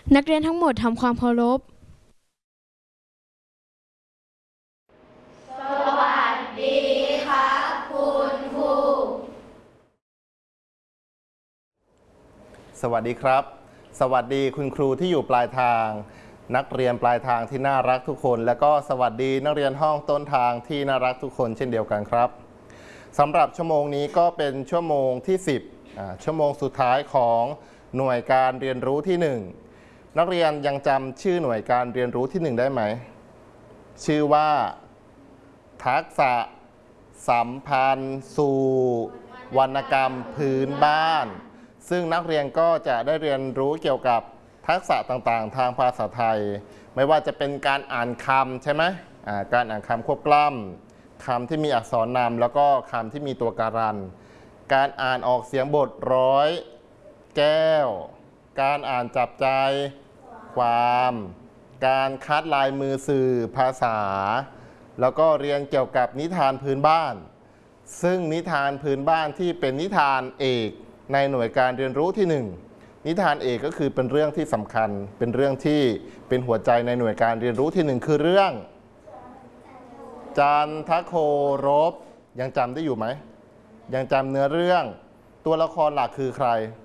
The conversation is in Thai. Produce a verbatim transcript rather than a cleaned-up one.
นักเรียนทั้งหมดทำความเคารพสวัสดีครับคุณครูสวัสดีครับสวัสดีคุณครูที่อยู่ปลายทางนักเรียนปลายทางที่น่ารักทุกคนและก็สวัสดีนักเรียนห้องต้นทางที่น่ารักทุกคนเช่นเดียวกันครับสำหรับชั่วโมงนี้ก็เป็นชั่วโมงที่สิบอ่าชั่วโมงสุดท้ายของหน่วยการเรียนรู้ที่หนึ่งนักเรียนยังจำชื่อหน่วยการเรียนรู้ที่หนึ่งได้ไหมชื่อว่าทักษะสัมพันธ์สู่วรรณกรรมพื้นบ้านซึ่งนักเรียนก็จะได้เรียนรู้เกี่ยวกับทักษะต่างๆทางภาษาไทยไม่ว่าจะเป็นการอ่านคำใช่ไหมอ่าการอ่านคำควบกล้ำคำที่มีอักษรนำแล้วก็คำที่มีตัวการันการอ่านออกเสียงบทร้อยแก้วการอ่านจับใจความการคัดลายมือสื่อภาษาแล้วก็เรียนเกี่ยวกับนิทานพื้นบ้านซึ่งนิทานพื้นบ้านที่เป็นนิทานเอกในหน่วยการเรียนรู้ที่หนึ่งนิทานเอกก็คือเป็นเรื่องที่สำคัญเป็นเรื่องที่เป็นหัวใจในหน่วยการเรียนรู้ที่หนึ่งคือเรื่องจันทโครบยังจำได้อยู่ไหมยังจำเนื้อเรื่องตัวละครหลักคือใคร